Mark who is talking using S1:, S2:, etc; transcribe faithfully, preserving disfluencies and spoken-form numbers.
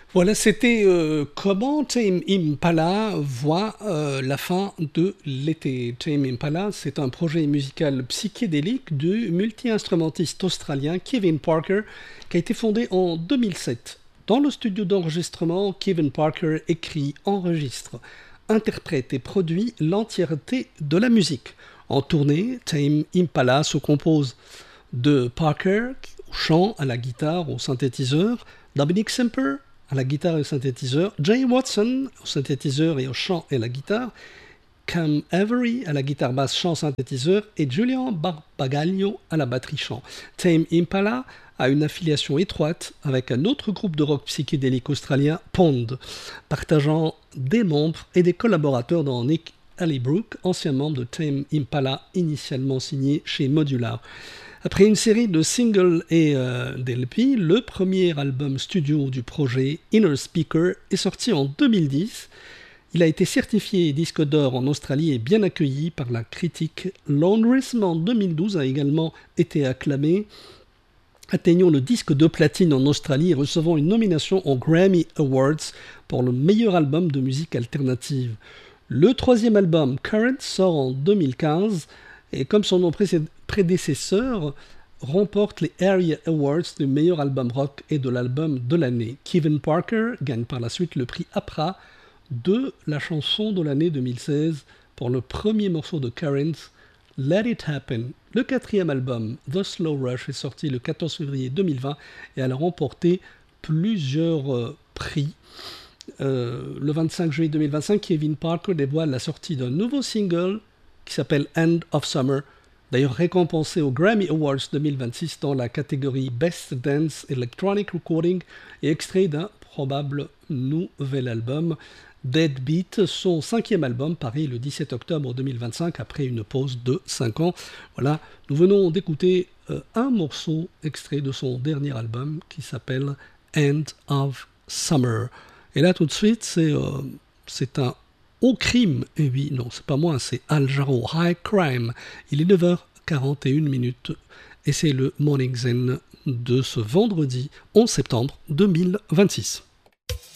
S1: Voilà, c'était euh, comment Tame Impala voit euh, la fin de l'été. Tame Impala, c'est un projet musical psychédélique du multi-instrumentiste australien Kevin Parker qui a été fondé en deux mille sept. Dans le studio d'enregistrement, Kevin Parker écrit, enregistre, interprète et produit l'entièreté de la musique. En tournée, Tame Impala se compose de Parker au chant, à la guitare, au synthétiseur, Dominic Semper à la guitare et au synthétiseur, Jay Watson au synthétiseur et au chant et à la guitare, Cam Avery à la guitare basse chant synthétiseur et Julian Barbagaglio à la batterie chant. Tame Impala a une affiliation étroite avec un autre groupe de rock psychédélique australien, Pond, partageant des membres et des collaborateurs dans Nick Allybrook, ancien membre de Tame Impala, initialement signé chez Modular. Après une série de singles et euh, d'L P, le premier album studio du projet, Inner Speaker, est sorti en deux mille dix. Il a été certifié disque d'or en Australie et bien accueilli par la critique. Laundrism en deux mille douze a également été acclamé, atteignant le disque de platine en Australie et recevant une nomination aux Grammy Awards pour le meilleur album de musique alternative. Le troisième album, Current, sort en deux mille quinze et comme son nom prédécesseur, remporte les Area Awards du meilleur album rock et de l'album de l'année. Kevin Parker gagne par la suite le prix A P R A de la chanson de l'année deux mille seize pour le premier morceau de Current, Let It Happen. Le quatrième album, The Slow Rush, est sorti le quatorze février deux mille vingt et elle a remporté plusieurs euh, prix. Euh, le vingt-cinq juillet deux mille vingt-cinq, Kevin Parker dévoile la sortie d'un nouveau single qui s'appelle End of Summer, d'ailleurs récompensé aux Grammy Awards deux mille vingt-six dans la catégorie Best Dance Electronic Recording et extrait d'un probable nouvel album, Deadbeat, son cinquième album, paru le dix-sept octobre deux mille vingt-cinq après une pause de cinq ans. Voilà, nous venons d'écouter euh, un morceau extrait de son dernier album qui s'appelle End of Summer. Et là tout de suite, c'est, euh, c'est un haut crime, et oui, non, c'est pas moi, c'est Al Jarreau, High Crime. Il est neuf heures quarante et une minutes et c'est le Morning Zen de ce vendredi onze septembre deux mille vingt-six.